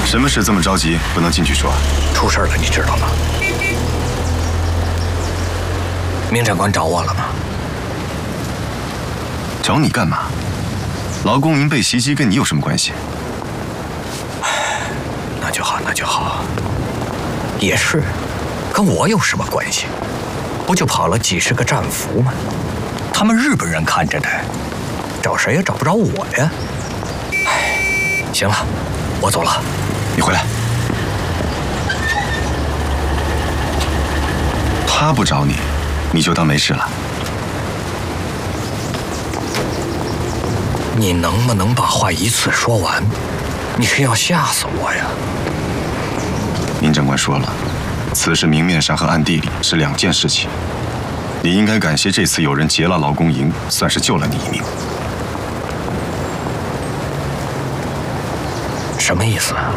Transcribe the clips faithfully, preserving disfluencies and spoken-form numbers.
什么事这么着急，不能进去说？ 出事了，你知道吗？明长官找我了吗？ 找你干嘛？劳工营被袭击跟你有什么关系？ 那就好，那就好。也是，跟我有什么关系？不就跑了几十个战俘吗？他们日本人看着呢，找谁也找不着我呀。唉，行了，我走了。 你回来。他不找你，你就当没事了。 你能不能把话一次说完？你是要吓死我呀？ 明长官说了，此事明面上和暗地里是两件事情。你应该感谢这次有人劫了劳工营，算是救了你一命。 什么意思啊？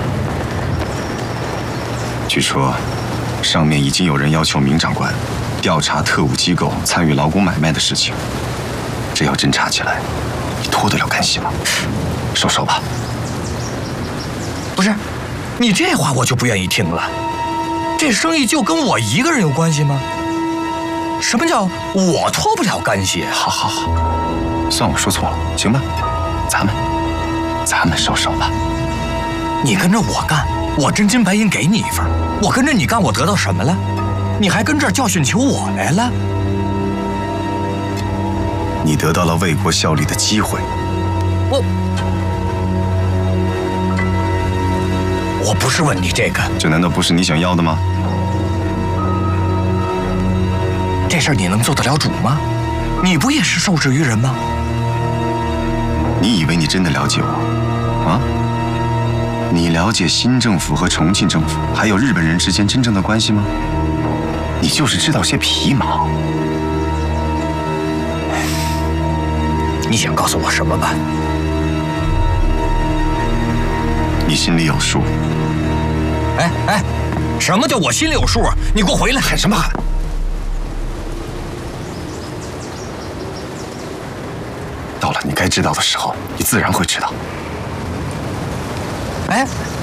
据说，上面已经有人要求明长官调查特务机构参与劳工买卖的事情。这要侦查起来，你脱得了干系吗？收手吧。 不是，你这话我就不愿意听了。这生意就跟我一个人有关系吗？什么叫我脱不了干系？ 好好好，算我说错了，行吧？咱们，咱们收手吧。 你跟着我干，我真金白银给你一份；我跟着你干，我得到什么了？你还跟这儿教训求我来了？ 你得到了为国效力的机会。 我我不是问你这个， 这难道不是你想要的吗？ 这事儿你能做得了主吗？你不也是受制于人吗？ 你以为你真的了解我啊？你了解新政府和重庆政府还有日本人之间真正的关系吗？你就是知道些皮毛。 你想告诉我什么吧？ 你心里有数。 哎哎，什么叫我心里有数啊？你给我回来！ 喊什么喊？到了你该知道的时候，你自然会知道。 哎。